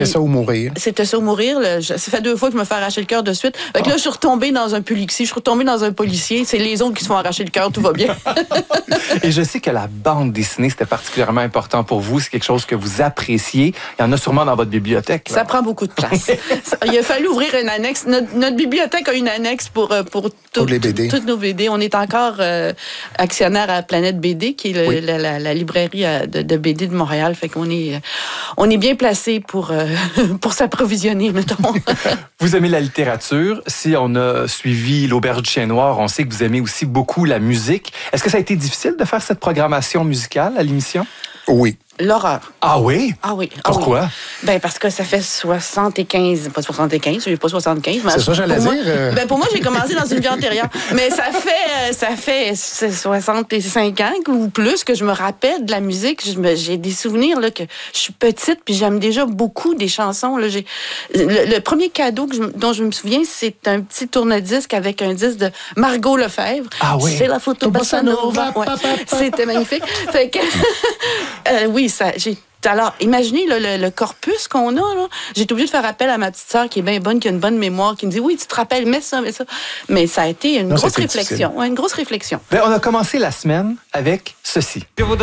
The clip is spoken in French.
C'est ça ou mourir. C'était ça ou mourir. Ça fait 2 fois que je me fais arracher le cœur de suite. Fait que là, je suis retombée dans un policier, je suis retombée dans un policier. C'est les autres qui se font arracher le cœur, tout va bien. Et je sais que la bande dessinée, c'était particulièrement important pour vous. C'est quelque chose que vous appréciez. Il y en a sûrement dans votre bibliothèque. Là. Ça prend beaucoup de place. Il a fallu ouvrir une annexe. Notre bibliothèque a une annexe pour les BD. Toutes nos BD. On est encore actionnaire à Planète BD, qui est la librairie de BD de Montréal. Fait qu'on est bien placé pour s'approvisionner, mettons. Vous aimez la littérature. Si on a suivi L'Auberge du Chien Noir, on sait que vous aimez aussi beaucoup la musique. Est-ce que ça a été difficile de faire cette programmation musicale à l'émission? Oui. L'horreur. Ah oui? Ah oui. Pourquoi? Ben parce que ça fait 75, pas 75, j'ai pas 75. C'est ça, j'allais dire. Ben pour moi, j'ai commencé dans une vie antérieure. Mais ça fait 65 ans ou plus que je me rappelle de la musique. J'ai des souvenirs là, que je suis petite, puis j'aime déjà beaucoup des chansons. Là. Le premier cadeau dont je me souviens, c'est un petit tourne-disque avec un disque de Margot Lefebvre. Ah oui? C'est la photo Bossa Nova. Ouais. C'était magnifique. Fait que, oui, alors, imaginez le corpus qu'on a. Là. J'ai été obligée de faire appel à ma petite sœur qui est bien bonne, qui a une bonne mémoire, qui me dit, oui, tu te rappelles, mets ça. Mais ça a été une grosse réflexion. Une grosse réflexion. Ben, on a commencé la semaine avec ceci.